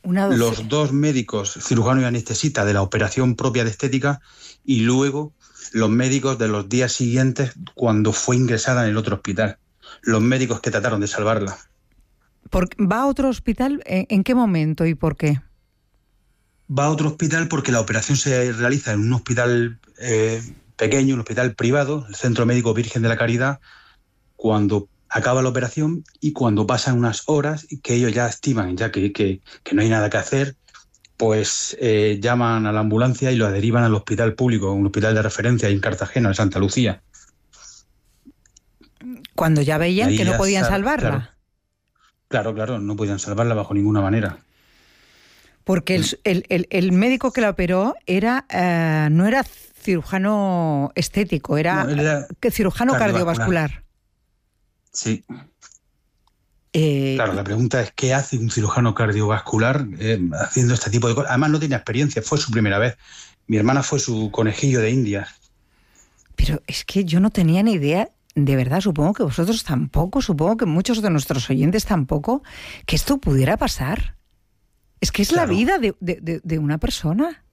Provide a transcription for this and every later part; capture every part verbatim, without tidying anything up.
Una los dos médicos, cirujano y anestesista, de la operación propia de estética, y luego los médicos de los días siguientes cuando fue ingresada en el otro hospital. Los médicos que trataron de salvarla. ¿Por, ¿Va a otro hospital? ¿En, en qué momento y por qué? Va a otro hospital porque la operación se realiza en un hospital eh, pequeño, un hospital privado, el Centro Médico Virgen de la Caridad, cuando acaba la operación y cuando pasan unas horas que ellos ya estiman ya que, que, que no hay nada que hacer, pues eh, llaman a la ambulancia y lo derivan al hospital público, un hospital de referencia en Cartagena, en Santa Lucía. Cuando ya veían que no podían sal- salvarla. Claro, claro, claro, no podían salvarla bajo ninguna manera. Porque el, el, el, el médico que la operó era eh, no era cirujano estético, era, No, él era que cirujano cardiovascular. cardiovascular. Sí. Eh, Claro, la pregunta es ¿qué hace un cirujano cardiovascular eh, haciendo este tipo de cosas? Además no tenía experiencia, fue su primera vez. Mi hermana fue su conejillo de Indias. Pero es que yo no tenía ni idea, de verdad, supongo que vosotros tampoco, supongo que muchos de nuestros oyentes tampoco, que esto pudiera pasar. Es que es Claro. la vida de, de, de, de una persona.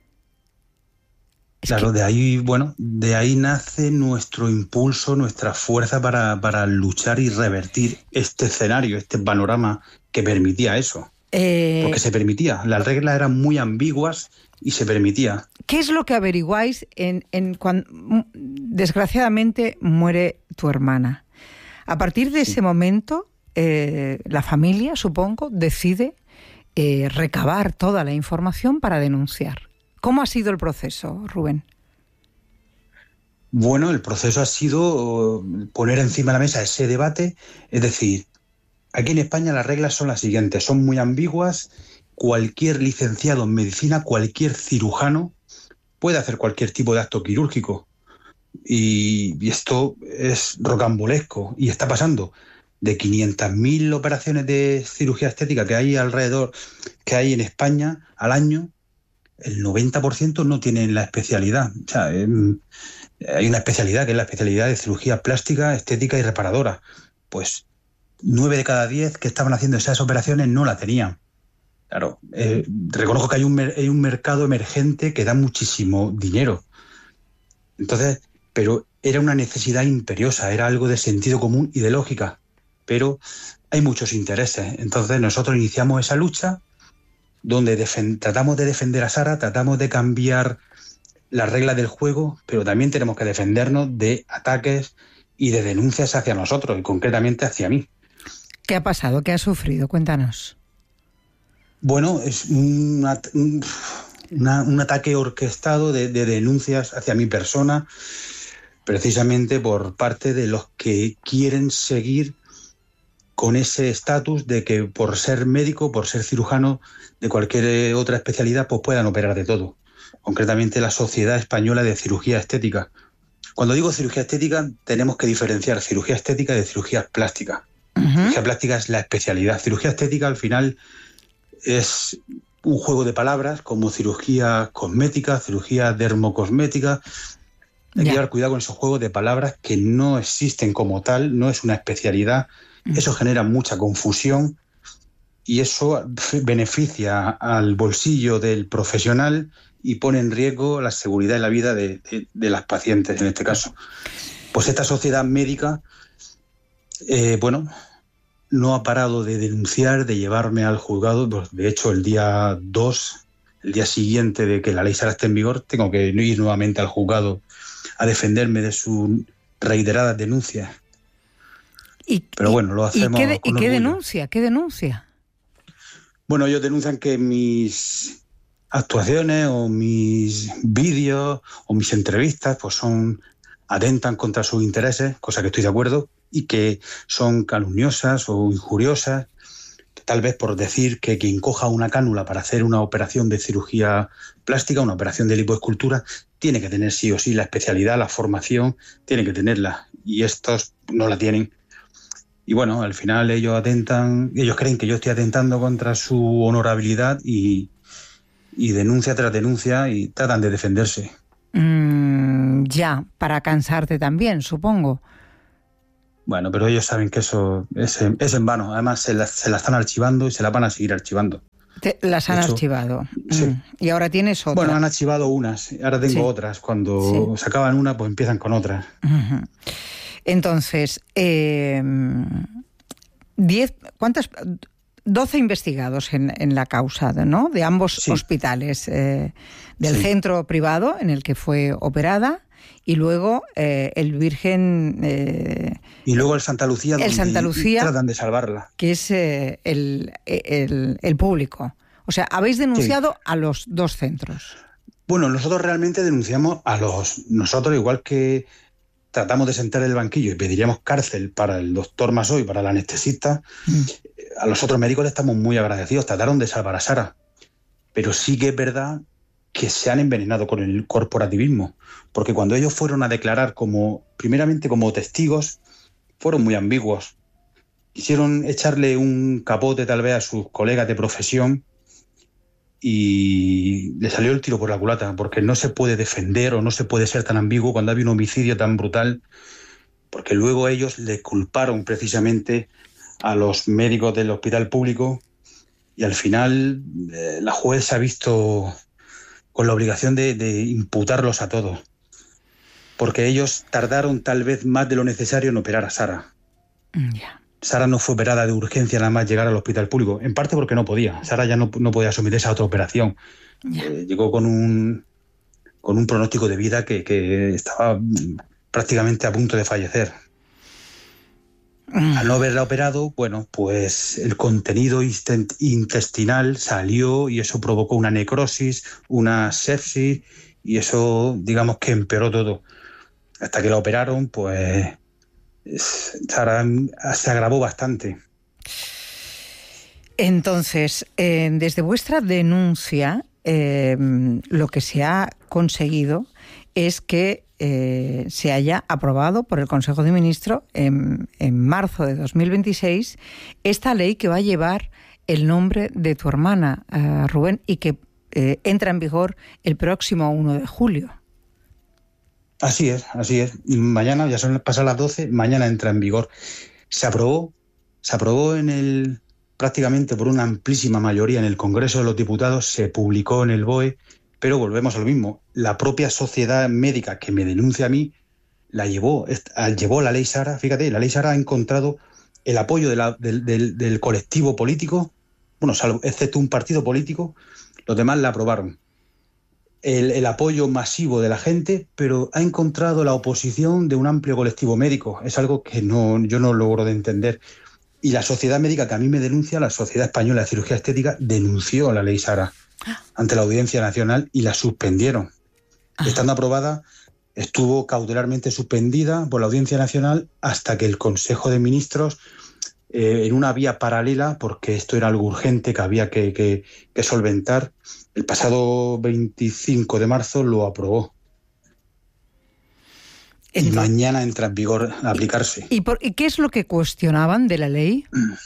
Es Claro, que, de ahí, bueno, de ahí nace nuestro impulso, nuestra fuerza para, para luchar y revertir este escenario, este panorama que permitía eso. eh, Porque se permitía. Las reglas eran muy ambiguas y se permitía. ¿qué es lo que averiguáis en, en cuando desgraciadamente muere tu hermana? A partir de Sí. ese momento, eh, la familia, supongo, decide eh, recabar toda la información para denunciar. ¿Cómo ha sido el proceso, Rubén? Bueno, el proceso ha sido uh, poner encima de la mesa ese debate, es decir, aquí en España las reglas son las siguientes, son muy ambiguas, cualquier licenciado en medicina, cualquier cirujano puede hacer cualquier tipo de acto quirúrgico y, y esto es rocambolesco y está pasando. De quinientas mil operaciones de cirugía estética que hay alrededor, que hay en España al año, el noventa por ciento no tienen la especialidad. O sea, eh, hay una especialidad que es la especialidad de cirugía plástica, estética y reparadora. Pues nueve de cada diez que estaban haciendo esas operaciones no la tenían. Claro, eh, reconozco que hay un, mer- hay un mercado emergente que da muchísimo dinero. Entonces, pero era una necesidad imperiosa, era algo de sentido común y de lógica. Pero hay muchos intereses. Entonces nosotros iniciamos esa lucha donde defen- tratamos de defender a Sara, tratamos de cambiar las reglas del juego, pero también tenemos que defendernos de ataques y de denuncias hacia nosotros, y concretamente hacia mí. ¿Qué ha pasado? ¿Qué ha sufrido? Cuéntanos. Bueno, es un, at- un, una- un ataque orquestado de, de denuncias hacia mi persona, precisamente por parte de los que quieren seguir con ese estatus de que por ser médico, por ser cirujano de cualquier otra especialidad, pues puedan operar de todo. Concretamente la Sociedad Española de Cirugía Estética. Cuando digo cirugía estética, tenemos que diferenciar cirugía estética de cirugía plástica. Uh-huh. Cirugía plástica es la especialidad. Cirugía estética, al final, es un juego de palabras como cirugía cosmética, cirugía dermocosmética. Hay Ya. que llevar cuidado con esos juegos de palabras que no existen como tal, no es una especialidad. Eso genera mucha confusión y eso beneficia al bolsillo del profesional y pone en riesgo la seguridad y la vida de, de, de las pacientes, en este caso. Pues esta sociedad médica, eh, bueno, no ha parado de denunciar, de llevarme al juzgado. De hecho, el día dos, el día siguiente de que la ley Sara esté en vigor, tengo que ir nuevamente al juzgado a defenderme de sus reiteradas denuncias. ¿Y, Pero bueno, lo hacemos ¿y qué, con ¿y qué orgullo. denuncia? ¿Qué denuncia? Bueno, ellos denuncian que mis actuaciones o mis vídeos o mis entrevistas pues son atentan contra sus intereses, cosa que estoy de acuerdo, y que son calumniosas o injuriosas, tal vez por decir que quien coja una cánula para hacer una operación de cirugía plástica, una operación de lipoescultura, tiene que tener sí o sí la especialidad, la formación, tiene que tenerla, y estos no la tienen. Y bueno, al final ellos atentan, ellos creen que yo estoy atentando contra su honorabilidad y, y denuncia tras denuncia y tratan de defenderse. Mm, ya, para cansarte también, supongo. Bueno, pero ellos saben que eso es en, es en vano. Además, se la, se la están archivando y se la van a seguir archivando. Te, las han de hecho, archivado. Sí. Mm. Y ahora tienes otra. Bueno, han archivado unas, ahora tengo Sí. otras. Cuando Sí. se acaban una, pues empiezan con otras. Uh-huh. Entonces, eh, diez, ¿cuántas? doce investigados en, en la causa, ¿no? De ambos Sí. hospitales, eh, del Sí. centro privado en el que fue operada y luego eh, el Virgen... Eh, Y luego el Santa Lucía, el donde Santa Lucía, tratan de salvarla. Que es eh, el, el, el público. O sea, habéis denunciado sí. a los dos centros. Bueno, nosotros realmente denunciamos a los... Nosotros, igual que tratamos de sentar el banquillo y pediríamos cárcel para el doctor Masó y para el anestesista, mm. a los otros médicos le estamos muy agradecidos. Trataron de salvar a Sara. Pero sí que es verdad que se han envenenado con el corporativismo. Porque cuando ellos fueron a declarar como, primeramente como testigos, fueron muy ambiguos. Quisieron echarle un capote tal vez a sus colegas de profesión y le salió el tiro por la culata, porque no se puede defender o no se puede ser tan ambiguo cuando hay un homicidio tan brutal, porque luego ellos le culparon precisamente a los médicos del hospital público y al final eh, la juez se ha visto con la obligación de, de imputarlos a todos, porque ellos tardaron tal vez más de lo necesario en operar a Sara. Yeah. Sara no fue operada de urgencia nada más llegar al hospital público, en parte porque no podía. Sara ya no, no podía someterse a otra operación. Yeah. Eh, llegó con un, con un pronóstico de vida que, que estaba prácticamente a punto de fallecer. Mm. Al no haberla operado, bueno, pues el contenido intestinal salió y eso provocó una necrosis, una sepsis y eso, digamos que empeoró todo. Hasta que la operaron, pues... Sara se agravó bastante. Entonces, eh, desde vuestra denuncia, eh, lo que se ha conseguido es que eh, se haya aprobado por el Consejo de Ministros en, en marzo de dos mil veintiséis esta ley que va a llevar el nombre de tu hermana, uh, Rubén, y que eh, entra en vigor el próximo uno de julio. Así es, así es. Y mañana, ya son pasadas las doce, mañana entra en vigor. Se aprobó, se aprobó en el prácticamente por una amplísima mayoría en el Congreso de los Diputados, se publicó en el B O E, pero volvemos a lo mismo. La propia sociedad médica que me denuncia a mí la llevó, llevó la ley Sara. Fíjate, la ley Sara ha encontrado el apoyo de la, del, del, del colectivo político, bueno, salvo, excepto un partido político, los demás la aprobaron. El, el apoyo masivo de la gente, pero ha encontrado la oposición de un amplio colectivo médico. Es algo que no, yo no logro de entender. Y la sociedad médica que a mí me denuncia, la Sociedad Española de Cirugía Estética, denunció la ley Sara ante la Audiencia Nacional y la suspendieron. Ajá. Estando aprobada, estuvo cautelarmente suspendida por la Audiencia Nacional hasta que el Consejo de Ministros, eh, en una vía paralela, porque esto era algo urgente que había que, que, que solventar, el pasado veinticinco de marzo lo aprobó. Entonces, y mañana entra en vigor a aplicarse. ¿Y, por, ¿Y qué es lo que cuestionaban de la ley?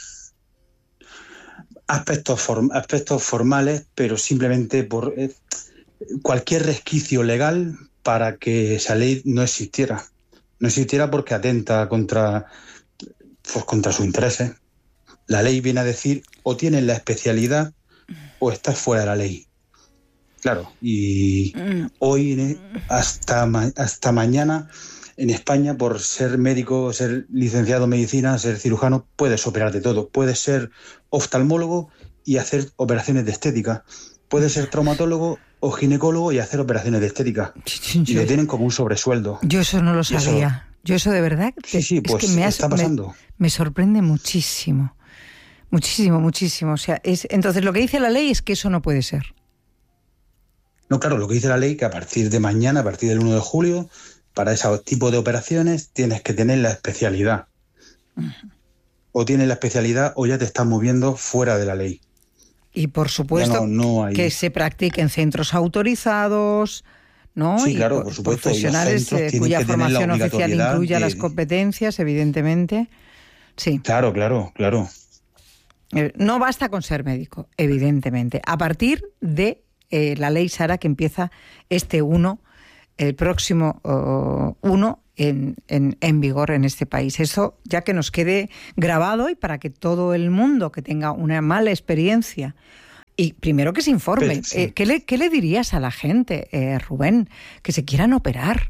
Aspectos, form, aspectos formales, pero simplemente por eh, cualquier resquicio legal para que esa ley no existiera. No existiera porque atenta contra, pues, contra sus intereses. La ley viene a decir o tienes la especialidad o estás fuera de la ley. Claro, y hoy hasta, hasta mañana en España, por ser médico, ser licenciado en medicina, ser cirujano, puedes operar de todo. Puedes ser oftalmólogo y hacer operaciones de estética. Puedes ser traumatólogo o ginecólogo y hacer operaciones de estética. Y le tienen como un sobresueldo. Yo eso no lo sabía. Eso, Yo eso de verdad sí, sí, pues es que me está has, pasando. Me, me sorprende muchísimo. Muchísimo, muchísimo. O sea, es, entonces lo que dice la ley es que eso no puede ser. No, claro, lo que dice la ley que a partir de mañana, a partir del uno de julio, para ese tipo de operaciones tienes que tener la especialidad. Uh-huh. O tienes la especialidad o ya te estás moviendo fuera de la ley. Y por supuesto no, no hay... que se practique en centros autorizados, ¿no? Sí, y claro, por supuesto. Profesionales eh, cuya formación oficial incluya de... las competencias, evidentemente. Sí. Claro, claro, claro. No basta con ser médico, evidentemente. A partir de eh, la ley Sara que empieza este uno, el próximo uh, uno en, en, en vigor en este país. Eso ya que nos quede grabado y para que todo el mundo que tenga una mala experiencia Y primero que se informe. Pero, sí. eh, ¿qué, le, ¿Qué le dirías a la gente, eh, Rubén, que se quieran operar?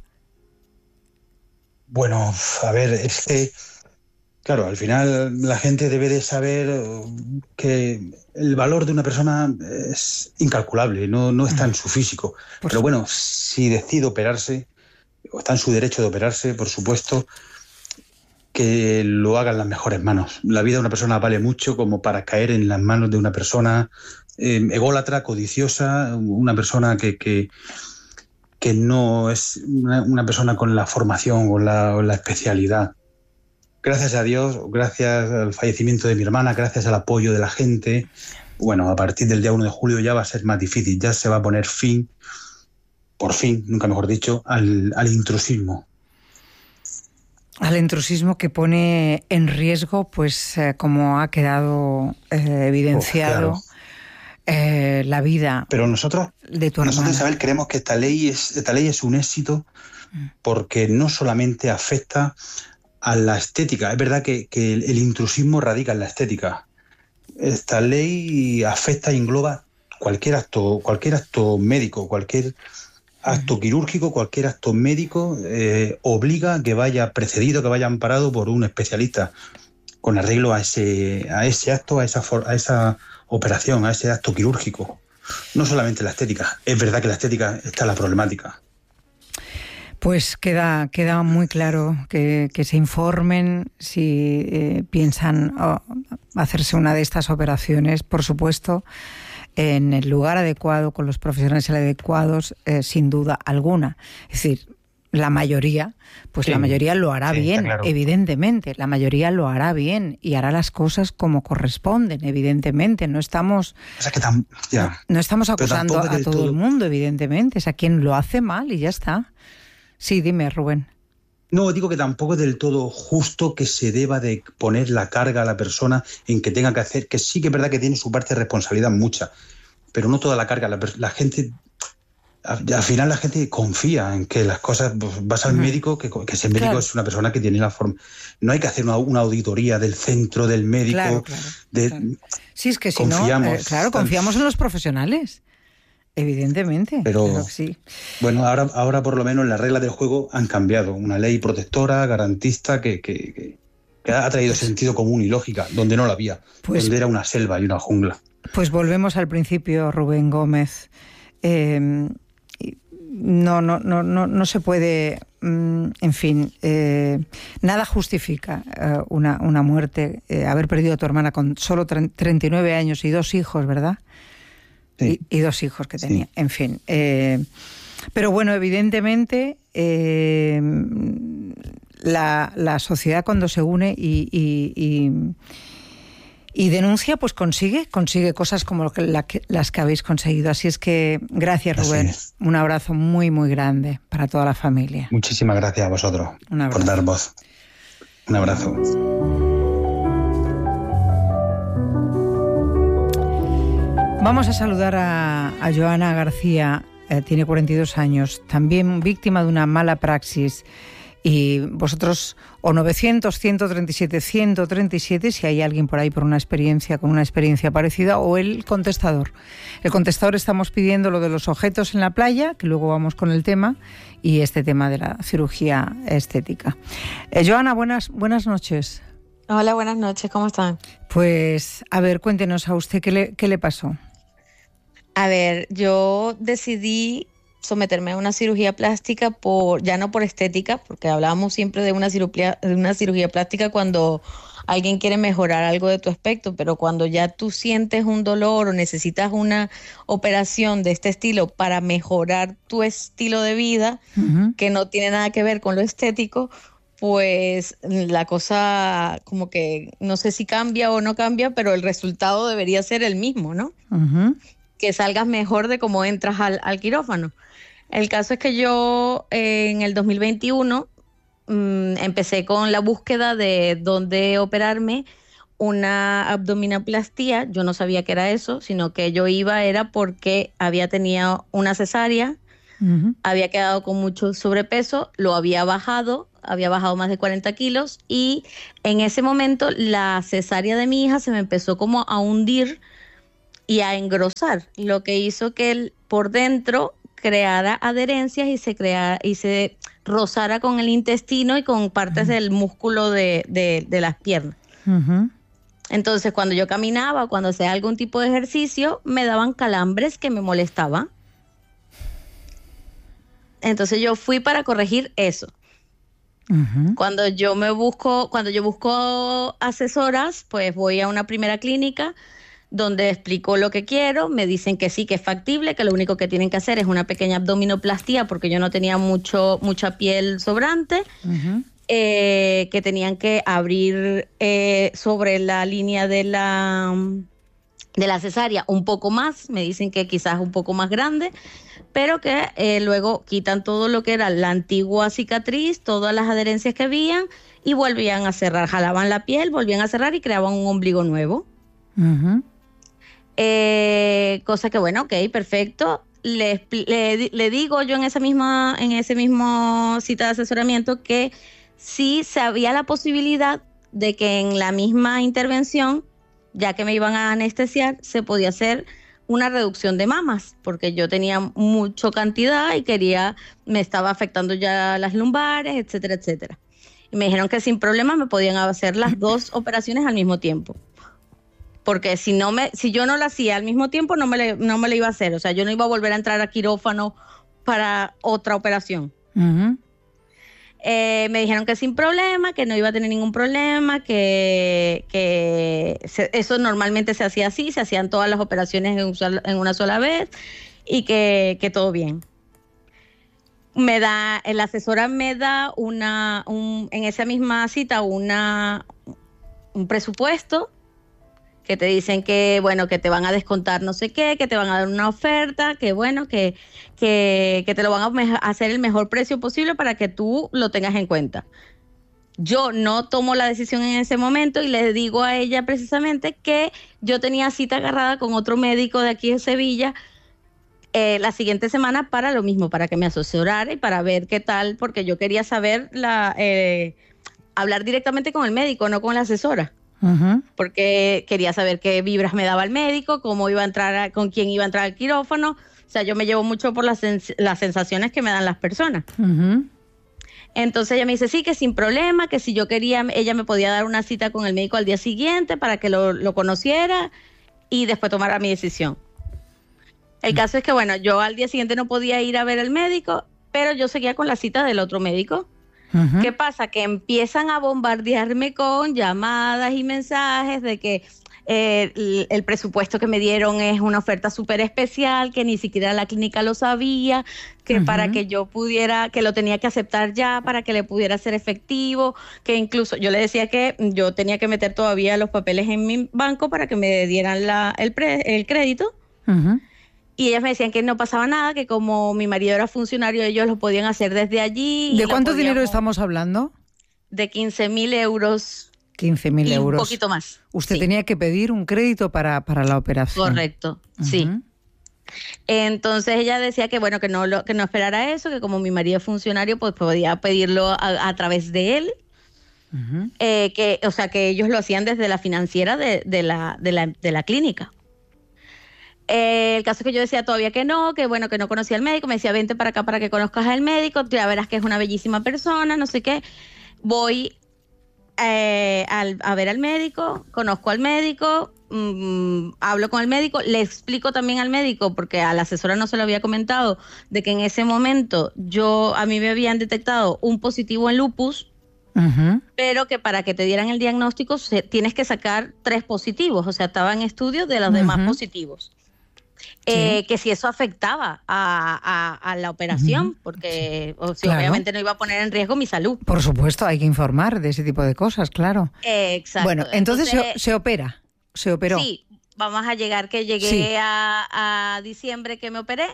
Bueno, a ver, es que, claro, al final la gente debe de saber que el valor de una persona es incalculable, no, no está en su físico. Por Pero bueno, si decide operarse, o está en su derecho de operarse, por supuesto, que lo haga en las mejores manos. La vida de una persona vale mucho como para caer en las manos de una persona eh, ególatra, codiciosa, una persona que, que, que no es una, una persona con la formación o la, la especialidad. Gracias a Dios, gracias al fallecimiento de mi hermana, gracias al apoyo de la gente, bueno, a partir del día uno de julio ya va a ser más difícil, ya se va a poner fin, por fin, nunca mejor dicho, al, al intrusismo. Al intrusismo que pone en riesgo, pues eh, como ha quedado eh, evidenciado, oh, claro. eh, la vida Pero nosotros, de tu hermana. Nosotros, Isabel, creemos que esta ley es, esta ley es un éxito porque no solamente afecta a la estética. Es verdad que, que el, el intrusismo radica en la estética. Esta ley afecta e engloba cualquier acto, cualquier acto médico, cualquier acto quirúrgico, cualquier acto médico eh, obliga a que vaya precedido, que vaya amparado por un especialista con arreglo a ese, a ese acto, a esa, a esa operación, a ese acto quirúrgico. No solamente la estética. Es verdad que la estética está en la problemática. Pues queda, queda muy claro que, que se informen si eh, piensan oh, hacerse una de estas operaciones, por supuesto, en el lugar adecuado, con los profesionales adecuados, eh, sin duda alguna. Es decir, la mayoría, pues sí, la mayoría lo hará sí, bien, claro. Evidentemente, la mayoría lo hará bien y hará las cosas como corresponden, evidentemente. No estamos, o sea que tam, ya. no estamos acusando a todo, todo el mundo, evidentemente. Es a quien lo hace mal y ya está. Sí, dime, Rubén. No, digo que tampoco es del todo justo que se deba de poner la carga a la persona en que tenga que hacer, que sí que es verdad que tiene su parte de responsabilidad mucha, pero no toda la carga. La, la gente, al final la gente confía en que las cosas, pues, vas al uh-huh. médico, que, que ese médico claro. es una persona que tiene la forma. No hay que hacer una, una auditoría del centro, del médico. Claro, claro, de, claro. Sí, es que si confiamos, no, eh, claro, confiamos en los profesionales. Evidentemente, pero claro que sí. Bueno, ahora, ahora por lo menos las reglas del juego han cambiado. Una ley protectora, garantista, que, que, que ha traído sentido común y lógica, donde no la había, pues, donde era una selva y una jungla. Pues volvemos al principio, Rubén Gómez. Eh, no, no, no, no, no se puede, en fin, eh, nada justifica eh, una, una muerte. Eh, haber perdido a tu hermana con solo treinta y nueve años y dos hijos, ¿verdad? Sí. Y, y dos hijos que tenía, sí. En fin. Eh, pero bueno, evidentemente eh, la, la sociedad cuando se une y, y, y, y denuncia, pues consigue, consigue cosas como la que, las que habéis conseguido. Así es que gracias, Rubén. Es. Un abrazo muy, muy grande para toda la familia. Muchísimas gracias a vosotros por dar voz. Un abrazo. Vamos a saludar a, a Joana García, eh, tiene cuarenta y dos años, también víctima de una mala praxis. Y vosotros, o novecientos, ciento treinta y siete, ciento treinta y siete, si hay alguien por ahí por una experiencia, con una experiencia parecida, o el contestador. El contestador estamos pidiendo lo de los objetos en la playa, que luego vamos con el tema, y este tema de la cirugía estética. Eh, Joana, buenas, buenas noches. Hola, buenas noches, ¿cómo están? Pues, a ver, cuéntenos a usted qué le, qué le pasó. A ver, yo decidí someterme a una cirugía plástica, por ya no por estética, porque hablábamos siempre de una cirugía, de una cirugía plástica cuando alguien quiere mejorar algo de tu aspecto, pero cuando ya tú sientes un dolor o necesitas una operación de este estilo para mejorar tu estilo de vida, uh-huh. que no tiene nada que ver con lo estético, pues la cosa como que no sé si cambia o no cambia, pero el resultado debería ser el mismo, ¿no? Uh-huh. Que salgas mejor de cómo entras al, al quirófano. El caso es que yo eh, en el dos mil veintiuno mmm, empecé con la búsqueda de dónde operarme una abdominoplastia. Yo no sabía que era eso, sino que yo iba era porque había tenido una cesárea, uh-huh. había quedado con mucho sobrepeso, lo había bajado, había bajado más de cuarenta kilos y en ese momento la cesárea de mi hija se me empezó como a hundir y a engrosar, lo que hizo que el, por dentro creara adherencias y se crea, y se rozara con el intestino y con partes uh-huh. del músculo de, de, de las piernas. Uh-huh. Entonces, cuando yo caminaba, cuando hacía algún tipo de ejercicio, me daban calambres que me molestaban. Entonces yo fui para corregir eso. Uh-huh. Cuando yo me busco, cuando yo busco asesoras, pues voy a una primera clínica donde explico lo que quiero, me dicen que sí, que es factible, que lo único que tienen que hacer es una pequeña abdominoplastía porque yo no tenía mucho, mucha piel sobrante, uh-huh. eh, que tenían que abrir eh, sobre la línea de la, de la cesárea un poco más, me dicen que quizás un poco más grande, pero que eh, luego quitan todo lo que era la antigua cicatriz, todas las adherencias que habían y volvían a cerrar, jalaban la piel, volvían a cerrar y creaban un ombligo nuevo. Uh-huh. Eh, cosa que bueno, ok, perfecto. Le, le, le digo yo en esa misma, en ese mismo cita de asesoramiento que sí se había la posibilidad de que en la misma intervención, ya que me iban a anestesiar, se podía hacer una reducción de mamas, porque yo tenía mucha cantidad y quería, me estaba afectando ya las lumbares, etcétera, etcétera. Y me dijeron que sin problema me podían hacer las dos operaciones al mismo tiempo. Porque si no me, si yo no la hacía al mismo tiempo, no me le, no me la iba a hacer. O sea, yo no iba a volver a entrar a quirófano para otra operación. Uh-huh. Eh, me dijeron que sin problema, que no iba a tener ningún problema, que, que se, eso normalmente se hacía así, se hacían todas las operaciones en, un, en una sola vez y que, que todo bien. Me da, la asesora me da una, un, en esa misma cita una, un presupuesto que te dicen que, bueno, que te van a descontar no sé qué, que te van a dar una oferta, que bueno, que, que, que te lo van a hacer el mejor precio posible para que tú lo tengas en cuenta. Yo no tomo la decisión en ese momento y le digo a ella precisamente que yo tenía cita agarrada con otro médico de aquí de Sevilla eh, la siguiente semana para lo mismo, para que me asesorara y para ver qué tal, porque yo quería saber, la eh, hablar directamente con el médico, no con la asesora. Uh-huh. Porque quería saber qué vibras me daba el médico, cómo iba a entrar, a, con quién iba a entrar al quirófano. O sea, yo me llevo mucho por las, sens- las sensaciones que me dan las personas. Uh-huh. Entonces ella me dice, sí, que sin problema, que si yo quería, ella me podía dar una cita con el médico al día siguiente para que lo, lo conociera y después tomara mi decisión. El uh-huh. caso es que, bueno, yo al día siguiente no podía ir a ver al médico, pero yo seguía con la cita del otro médico. Uh-huh. ¿Qué pasa? Que empiezan a bombardearme con llamadas y mensajes de que eh, el, el presupuesto que me dieron es una oferta súper especial, que ni siquiera la clínica lo sabía, que uh-huh. para que yo pudiera, que lo tenía que aceptar ya, para que le pudiera ser efectivo, que incluso yo le decía que yo tenía que meter todavía los papeles en mi banco para que me dieran la, el, pre, el crédito. Uh-huh. Y ellas me decían que no pasaba nada, que como mi marido era funcionario, ellos lo podían hacer desde allí. ¿De cuánto dinero estamos hablando? De quince mil euros. quince mil euros. Un poquito más. Usted sí. tenía que pedir un crédito para, para la operación. Correcto, uh-huh. sí. Entonces ella decía que bueno, que no, lo, que no esperara eso, que como mi marido es funcionario, pues podía pedirlo a, a través de él. Uh-huh. Eh, que, o sea, que ellos lo hacían desde la financiera de, de, la, de, la, de la clínica. Eh, el caso es que yo decía todavía que no, que bueno, que no conocía al médico. Me decía, vente para acá para que conozcas al médico, ya verás que es una bellísima persona, no sé qué. Voy eh, al, a ver al médico, conozco al médico, mmm, hablo con el médico, le explico también al médico, porque a la asesora no se lo había comentado, de que en ese momento yo a mí me habían detectado un positivo en lupus. Uh-huh. Pero que para que te dieran el diagnóstico se, tienes que sacar tres positivos, o sea, estaba en estudio de los uh-huh. demás positivos. Eh, sí. Que si eso afectaba a, a, a la operación, uh-huh. porque o si claro. obviamente no iba a poner en riesgo mi salud. Por supuesto, hay que informar de ese tipo de cosas, claro. Eh, exacto. Bueno, entonces, entonces se, se opera, se operó. Sí, vamos a llegar que llegué sí. a, a diciembre que me operé.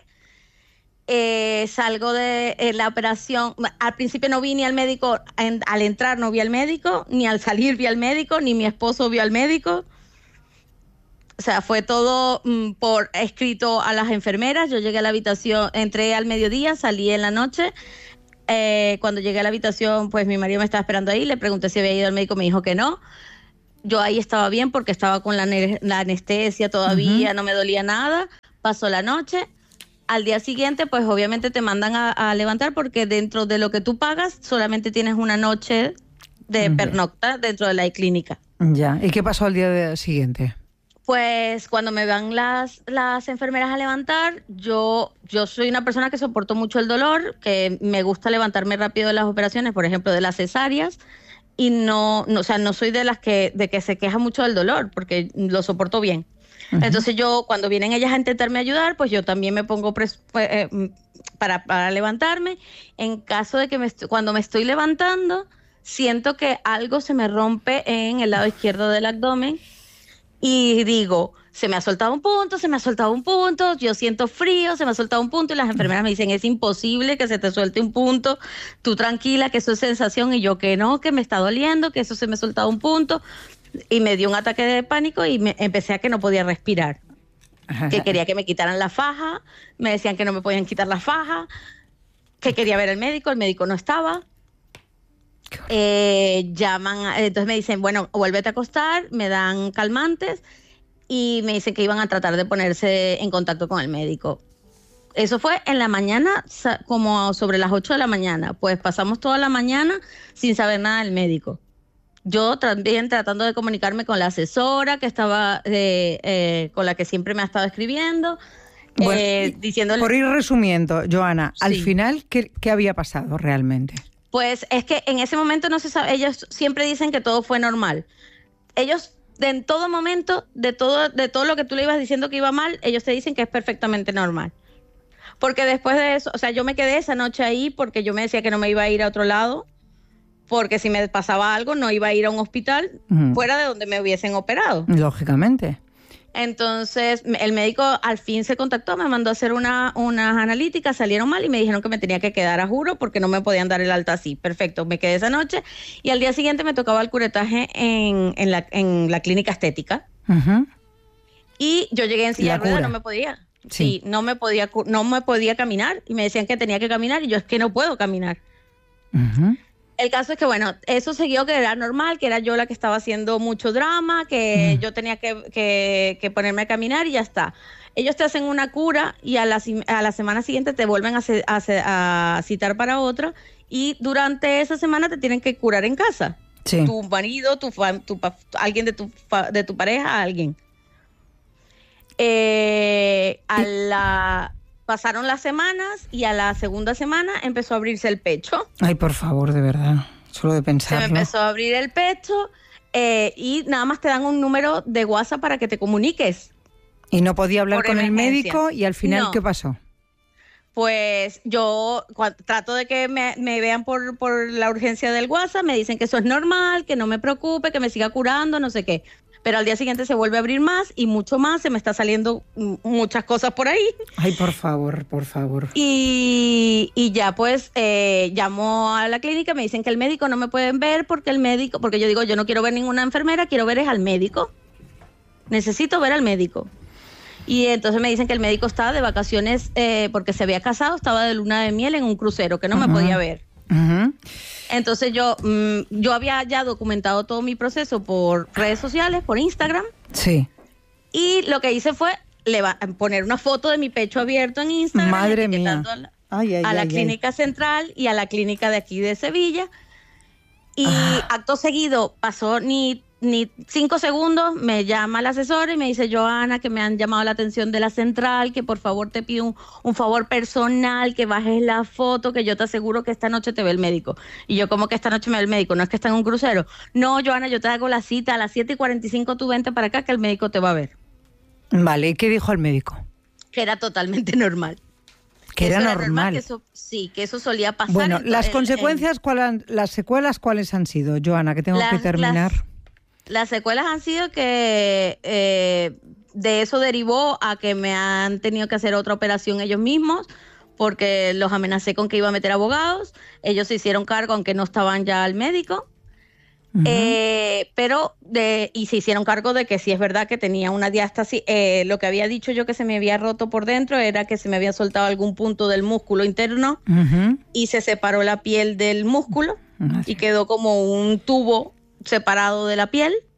Eh, salgo de eh, la operación, al principio no vi ni al médico, en, al entrar no vi al médico, ni al salir vi al médico, ni mi esposo vio al médico. O sea, fue todo mm, por escrito a las enfermeras. Yo llegué a la habitación, entré al mediodía, salí en la noche. Eh, cuando llegué a la habitación, pues mi marido me estaba esperando ahí. Le pregunté si había ido al médico, me dijo que no. yo ahí estaba bien porque estaba con la, la anestesia todavía, uh-huh. no me dolía nada, pasó la noche. Al día siguiente, pues obviamente te mandan a, a levantar porque dentro de lo que tú pagas solamente tienes una noche de uh-huh. pernocta dentro de la clínica. Ya, ¿y qué pasó al día siguiente? Pues cuando me van las, las enfermeras a levantar, yo, yo soy una persona que soporto mucho el dolor, que me gusta levantarme rápido de las operaciones, por ejemplo, de las cesáreas, y no, no, o sea, no soy de las que, de que se queja mucho del dolor, porque lo soporto bien. Uh-huh. Entonces yo, cuando vienen ellas a intentarme ayudar, pues yo también me pongo pres- eh, para, para levantarme. En caso de que me est- cuando me estoy levantando, siento que algo se me rompe en el lado izquierdo del abdomen y digo, se me ha soltado un punto, se me ha soltado un punto, yo siento frío, se me ha soltado un punto y las enfermeras me dicen, es imposible que se te suelte un punto, tú tranquila, que eso es sensación, y yo que no, que me está doliendo, que eso se me ha soltado un punto. Y me dio un ataque de pánico y me empecé a que no podía respirar, que quería que me quitaran la faja, me decían que no me podían quitar la faja, que quería ver al médico, el médico no estaba. Eh, llaman, entonces me dicen, bueno, vuélvete a acostar, me dan calmantes y me dicen que iban a tratar de ponerse en contacto con el médico. Eso fue en la mañana, como sobre las ocho de la mañana, pues pasamos toda la mañana sin saber nada del médico. Yo también tratando de comunicarme con la asesora que estaba, eh, eh, con la que siempre me ha estado escribiendo, bueno, eh, diciéndole... Por ir resumiendo, Joana, sí. al final, ¿qué, ¿qué había pasado realmente? Pues es que en ese momento no se sabe, ellos siempre dicen que todo fue normal. Ellos, de, en todo momento, de todo, de todo lo que tú le ibas diciendo que iba mal, ellos te dicen que es perfectamente normal. Porque después de eso, o sea, yo me quedé esa noche ahí porque yo me decía que no me iba a ir a otro lado, porque si me pasaba algo no iba a ir a un hospital uh-huh. fuera de donde me hubiesen operado. Lógicamente. Entonces el médico al fin se contactó, me mandó a hacer una, unas analíticas, salieron mal y me dijeron que me tenía que quedar a juro porque no me podían dar el alta así. Perfecto, me quedé esa noche y al día siguiente me tocaba el curetaje en, en, la, en la clínica estética. Uh-huh. Y yo llegué en silla de ruedas, no me podía. Sí. sí, no me podía, no me podía caminar y me decían que tenía que caminar y yo es que no puedo caminar. Uh-huh. El caso es que, bueno, eso siguió que era normal, que era yo la que estaba haciendo mucho drama, que mm. yo tenía que, que, que ponerme a caminar y ya está. Ellos te hacen una cura y a la, a la semana siguiente te vuelven a, a, a citar para otra y durante esa semana te tienen que curar en casa. Sí. Tu marido, tu, tu alguien de tu, de tu pareja, alguien. Eh, a la... Pasaron las semanas y a la segunda semana empezó a abrirse el pecho. Ay, por favor, de verdad. Solo de pensarlo. Se me empezó a abrir el pecho eh, y nada más te dan un número de WhatsApp para que te comuniques. ¿Y no podía hablar con el médico? ¿Y al final no. qué pasó? Pues yo cuando, trato de que me, me vean por, por la urgencia del WhatsApp, me dicen que eso es normal, que no me preocupe, que me siga curando, no sé qué. Pero al día siguiente se vuelve a abrir más y mucho más, se me está saliendo muchas cosas por ahí. Ay, por favor, por favor. Y, y ya pues eh, llamo a la clínica, me dicen que el médico no me pueden ver porque el médico, porque yo digo, yo no quiero ver ninguna enfermera, quiero ver es al médico. Necesito ver al médico. Y entonces me dicen que el médico estaba de vacaciones eh, porque se había casado, estaba de luna de miel en un crucero, que no uh-huh. me podía ver. Uh-huh. Entonces yo, mmm, yo había ya documentado todo mi proceso por redes sociales, por Instagram. Sí. Y lo que hice fue leva- poner una foto de mi pecho abierto en Instagram. Madre mía. A la, ay, ay, a la ay, clínica ay. central y a la clínica de aquí de Sevilla. Y ah. acto seguido pasó ni... ni cinco segundos, me llama el asesor y me dice, Joana, que me han llamado la atención de la central, que por favor te pido un, un favor personal, que bajes la foto, que yo te aseguro que esta noche te ve el médico. Y yo, ¿cómo que esta noche me ve el médico? ¿No es que está en un crucero? No, Joana, yo te hago la cita a las siete y cuarenta y cinco, tú vente para acá que el médico te va a ver. Vale, ¿y qué dijo el médico? Que era totalmente normal. Que era, era normal. normal que eso, sí, que eso solía pasar. Bueno, en, las en, consecuencias, en, ¿cuál han, las secuelas, ¿cuáles han sido, Joana? Que tengo las, que terminar. Las, Las secuelas han sido que eh, de eso derivó a que me han tenido que hacer otra operación ellos mismos porque los amenacé con que iba a meter abogados. Ellos se hicieron cargo aunque no estaban ya al médico. Uh-huh. Eh, pero de, y se hicieron cargo de que sí es verdad que tenía una diástasis. Eh, lo que había dicho yo que se me había roto por dentro era que se me había soltado algún punto del músculo interno uh-huh. y se separó la piel del músculo uh-huh. y quedó como un tubo separado de la piel,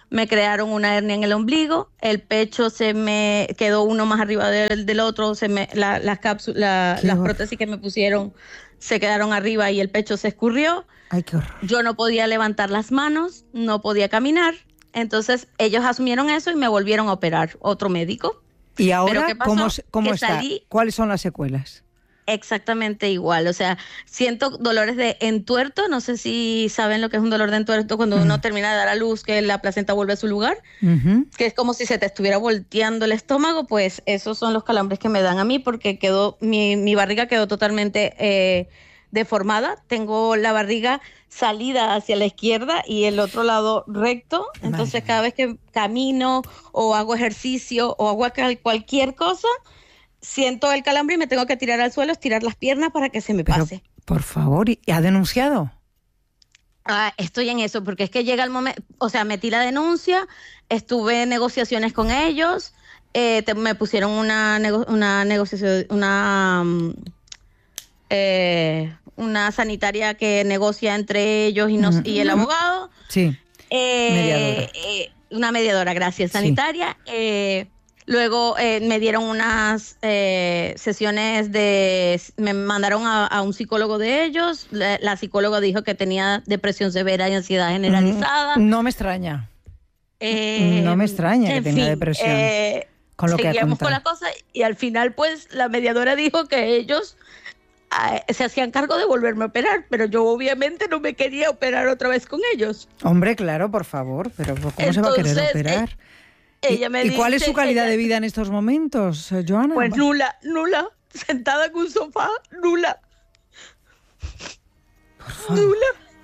me crearon una hernia en el ombligo, el pecho se me quedó uno más arriba del, del otro, se me, la, las cápsulas, la, las prótesis que me pusieron se quedaron arriba y el pecho se escurrió. Ay, qué horror. Yo no podía levantar las manos, no podía caminar, entonces ellos asumieron eso y me volvieron a operar, otro médico. ¿Y ahora cómo, cómo que está? Salí ¿Cuáles son las secuelas? exactamente igual, o sea, siento dolores de entuerto, no sé si saben lo que es un dolor de entuerto cuando uh-huh. uno termina de dar a luz, que la placenta vuelve a su lugar, uh-huh. que es como si se te estuviera volteando el estómago, pues esos son los calambres que me dan a mí, porque quedó, mi, mi barriga quedó totalmente eh, deformada, tengo la barriga salida hacia la izquierda y el otro lado recto, entonces Vaya. Cada vez que camino o hago ejercicio o hago cualquier cosa, siento el calambre y me tengo que tirar al suelo, estirar las piernas para que se me Pero, pase. Por favor, ¿y ha denunciado? Ah, estoy en eso, porque es que llega el momento, o sea, metí la denuncia, estuve en negociaciones con ellos, eh, te, me pusieron una, nego, una negociación, una, eh, una sanitaria que negocia entre ellos y, nos, mm-hmm. y el abogado. Sí, eh, mediadora. Eh, una mediadora, gracias, sanitaria. Sí. Eh, Luego eh, me dieron unas eh, sesiones de... Me mandaron a, a un psicólogo de ellos. La, la psicóloga dijo que tenía depresión severa y ansiedad generalizada. No me extraña. Eh, no me extraña que tenga fin, depresión. Eh, con lo que seguíamos con la cosa y al final pues la mediadora dijo que ellos eh, se hacían cargo de volverme a operar, pero yo obviamente no me quería operar otra vez con ellos. Hombre, claro, por favor, pero ¿cómo Entonces, se va a querer operar? Eh, Ella me ¿Y, ¿Y cuál dice, es su calidad ella, de vida en estos momentos, Joana? Pues nula, nula, sentada en un sofá, nula. Por favor. Nula.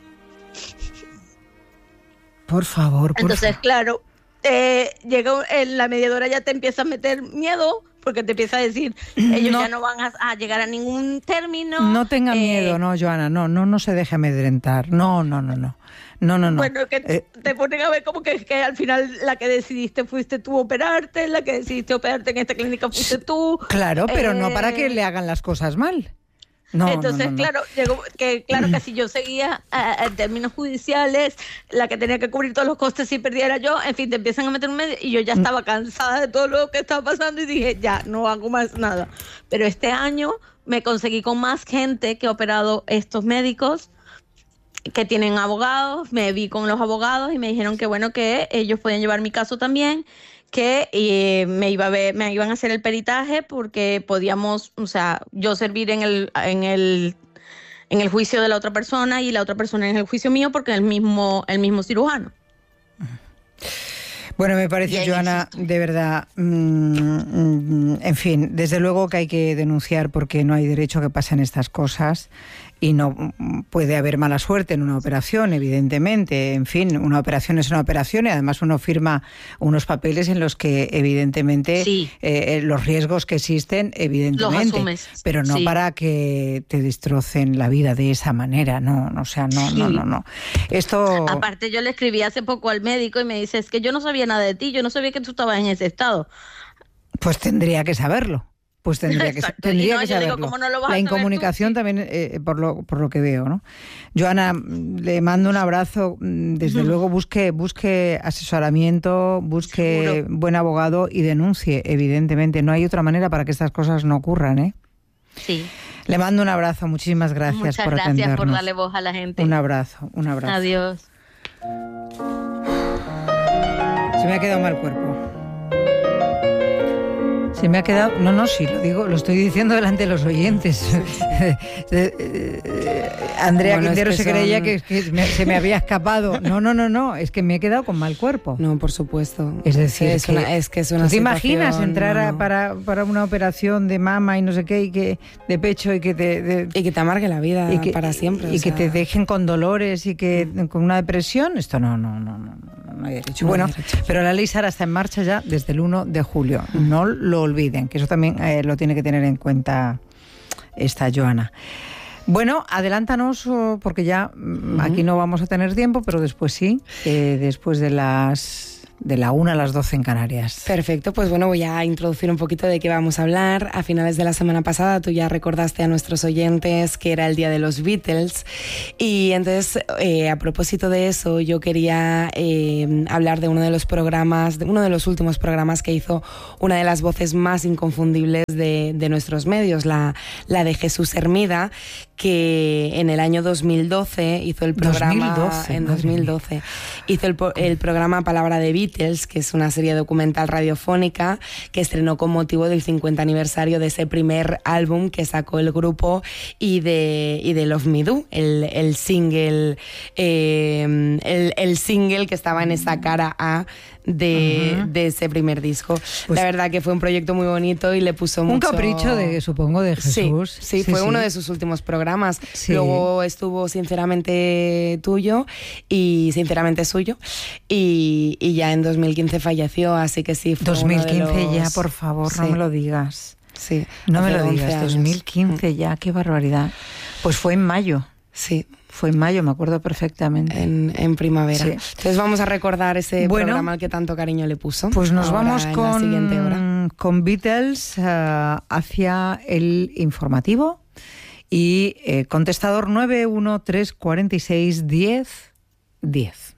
Por favor, por Entonces, favor. claro, eh, llega en la mediadora ya te empieza a meter miedo, porque te empieza a decir, ellos no, ya no van a, a llegar a ningún término. No tenga eh, miedo, no, Joana, no, no, no se deje amedrentar, no, no, no, no. No, no, no. Bueno, que eh, te ponen a ver como que, que al final la que decidiste fuiste tú operarte, la que decidiste operarte en esta clínica fuiste tú. Claro, pero eh, no para que le hagan las cosas mal. No, Entonces, no, no, no. claro, llegó, que, claro que si yo seguía uh, en términos judiciales, la que tenía que cubrir todos los costes si perdiera yo, en fin, te empiezan a meter un medio y yo ya estaba cansada de todo lo que estaba pasando y dije, ya, no hago más nada. Pero este año me conseguí con más gente que ha operado estos médicos, que tienen abogados, me vi con los abogados y me dijeron que bueno, que ellos podían llevar mi caso también, que eh, me iba a ver, me iban a hacer el peritaje porque podíamos, o sea, yo servir en el, en el, en el juicio de la otra persona y la otra persona en el juicio mío porque es el mismo, el mismo cirujano. Bueno, me parece, Joana, de verdad, mmm, en fin, desde luego que hay que denunciar porque no hay derecho a que pasen estas cosas y no puede haber mala suerte en una operación, evidentemente. En fin, una operación es una operación y además uno firma unos papeles en los que evidentemente sí. eh, los riesgos que existen, evidentemente, los asumes, pero no sí. para que te destrocen la vida de esa manera, no, no o sea, no, sí. no, no, no. Esto... Aparte yo le escribí hace poco al médico y me dice, es que yo no sabía nada de ti, yo no sabía que tú estabas en ese estado. Pues tendría que saberlo. Pues tendría que, tendría no, que saberlo. Digo, ¿cómo no lo vas la a incomunicación tú? también, eh, por, lo, por lo que veo, ¿no? Joana, le mando un abrazo. Desde mm. luego busque, busque asesoramiento, busque Seguro. buen abogado y denuncie, evidentemente. No hay otra manera para que estas cosas no ocurran, ¿eh? Sí. Le mando un abrazo. Muchísimas gracias Muchas por gracias atendernos. por darle voz a la gente. Un abrazo, un abrazo. Adiós. Se me ha quedado mal cuerpo. Se me ha quedado... No, no, sí, lo digo, lo estoy diciendo delante de los oyentes. Andrea bueno, Quintero es que se son... creía que, que me, se me había escapado. No, no, no, no, es que me he quedado con mal cuerpo. No, por supuesto. Es decir, es, que, una, es que es una ¿tú te situación, imaginas entrar no. a, para, para una operación de mama y no sé qué, y que de pecho y que te... De, y que te amargue la vida y que, para siempre. Y o que sea... te dejen con dolores y que con una depresión. Esto no, no, no, no, no hay derecho. No bueno, hay derecho. Pero la ley Sara está en marcha ya desde el uno de julio. No lo olviden, que eso también eh, lo tiene que tener en cuenta esta Joana. Bueno, adelántanos, porque ya uh-huh. aquí no vamos a tener tiempo, pero después sí, eh, después de las de la una a las doce en Canarias. Perfecto, pues bueno, voy a introducir un poquito de qué vamos a hablar. A finales de la semana pasada tú ya recordaste a nuestros oyentes que era el día de los Beatles, y entonces eh, a propósito de eso yo quería eh, hablar de uno de los programas, de uno de los últimos programas que hizo una de las voces más inconfundibles de, de nuestros medios, la, la de Jesús Hermida, que en el año dos mil doce hizo el programa... dos mil doce, en dos mil doce hizo el, el programa Palabra de Beatles, que es una serie documental radiofónica que estrenó con motivo del cincuenta aniversario de ese primer álbum que sacó el grupo y de, y de Love Me Do, el, el single eh, el, el single que estaba en esa cara A de, uh-huh. de ese primer disco. Pues, la verdad que fue un proyecto muy bonito y le puso un mucho... Un capricho, de supongo, de Jesús. Sí, sí, sí fue sí. uno de sus últimos programas. Sí. Luego estuvo Sinceramente Tuyo y Sinceramente Suyo, y, y ya en dos mil quince falleció, así que sí fue dos mil quince uno de los... ya, por favor, sí. no me lo digas. Sí, no me lo digas, años. dos mil quince ya, qué barbaridad. Pues fue en mayo. Sí. Fue en mayo, me acuerdo perfectamente. En, en primavera. Sí. Entonces vamos a recordar ese bueno, programa al que tanto cariño le puso. Pues nos ahora vamos con, la siguiente hora. con Beatles uh, hacia el informativo. Y eh, contestador nueve uno tres cuatro seis diez diez.